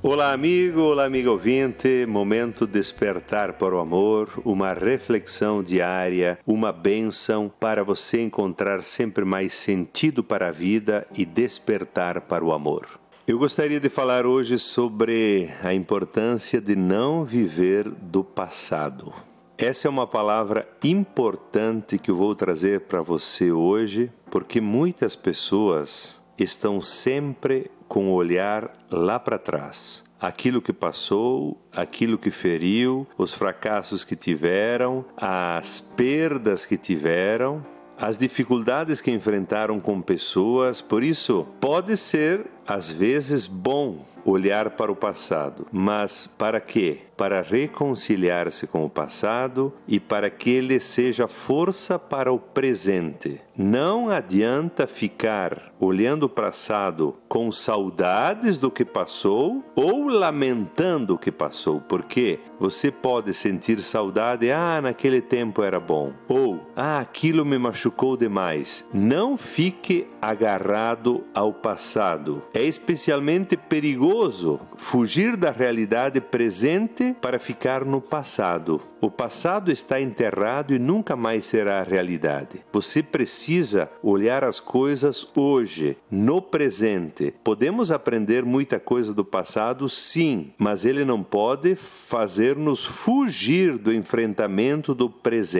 Olá amigo ouvinte, momento despertar para o amor, uma reflexão diária, uma bênção para você encontrar sempre mais sentido para a vida e despertar para o amor. Eu gostaria de falar hoje sobre a importância de não viver do passado. Essa é uma palavra importante que eu vou trazer para você hoje, porque muitas pessoas estão sempre com o olhar lá para trás. Aquilo que passou, aquilo que feriu, os fracassos que tiveram, as perdas que tiveram, as dificuldades que enfrentaram com pessoas. Por isso, pode ser, às vezes, bom olhar para o passado. Mas para quê? Para reconciliar-se com o passado e para que ele seja força para o presente. Não adianta ficar olhando o passado com saudades do que passou ou lamentando o que passou, porque você pode sentir saudade, naquele tempo era bom, ou aquilo me machucou demais. Não fique agarrado ao passado. É especialmente perigoso fugir da realidade presente para ficar no passado. O passado está enterrado e nunca mais será a realidade. Você precisa olhar as coisas hoje, no presente. Podemos aprender muita coisa do passado, sim, mas ele não pode fazer-nos fugir do enfrentamento do presente.